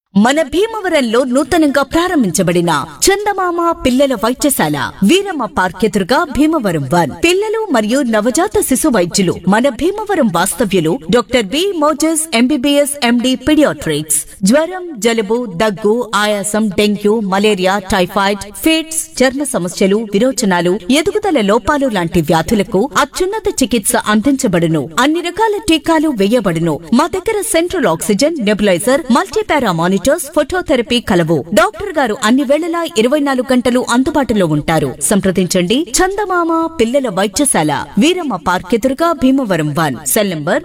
మన భీమవరంలో నూతనంగా ప్రారంభించబడిన చందమామ పిల్లల వైద్యశాల వీరమ్మ పార్క్ ఎదురుగా భీమవరం 1 పిల్లలు మరియు నవజాత శిశు వైద్యులు మన భీమవరం వాస్తవ్యులు doctor B Moses MBBS MD paediatrics. జ్వరం, జలుబు, దగ్గు, ఆయాసం, డెంగ్యూ, మలేరియా, టైఫాయిడ్, ఫిట్స్, చర్మ సమస్యలు, విరోచనాలు, ఎదుగుదల లోపాలు లాంటి వ్యాధులకు అత్యున్నత చికిత్స అందించబడును. అన్ని రకాల టీకాలు వేయబడును. మా దగ్గర central oxygen, nebuliser, multipara monitors, phototherapy కలవు. డాక్టర్ గారు అన్ని వేళలా 24 గంటలు అందుబాటులో ఉంటారు. సంప్రదించండి. చందమామ పిల్లల వైద్యశాల వీరమ్మ పార్క్ ఎదురుగా భీమవరం 1. Cell number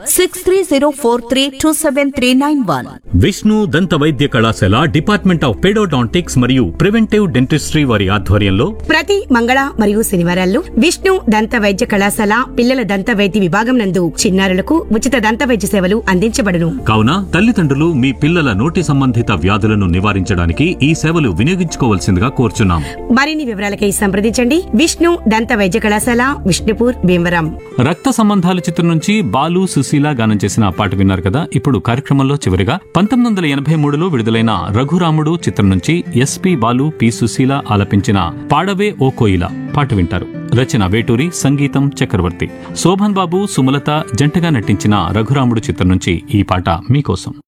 6304327391. విష్ణు దంత వైద్య కళాశాల డిపార్ట్మెంట్ ఆఫ్ పెడోడాంటిక్స్ మరియు ప్రివెంటివ్ డెంటిస్ట్రీ వారి ఆధ్వర్యంలో ప్రతి మంగళ మరియు శనివారాల్లో విష్ణు దంత వైద్య కళాశాల పిల్లల దంత వైద్య విభాగం నందు చిన్నారులకు ఉచిత దంత వైద్య సేవలు అందించబడును. కావున తల్లిదండ్రులు మీ పిల్లల నోటి సంబంధిత వ్యాధులను నివారించడానికి ఈ సేవలు వినియోగించుకోవాల్సిందిగా కోరుచున్నాం. మరిన్ని వివరాలకై సంప్రదించండి. విష్ణు దంత వైద్య కళాశాల, విష్ణుపూర్, భీమవరం. రక్త సంబంధాల చిత్రం నుంచి బాలు, సుశీల గానం చేసిన పాట విన్నారు కదా. ఇప్పుడు కార్యక్రమంలో చివరిగా 1983లో విడుదలైన రఘురాముడు చిత్రం నుంచి ఎస్పి బాలు, పి సుశీల ఆలపించిన పాడవే ఓ కోయిల పాట వింటారు. రచన వేటూరి, సంగీతం చక్రవర్తి. శోభన్ బాబు, సుమలత జంటగా నటించిన రఘురాముడు చిత్రం నుంచి ఈ పాట మీకోసం.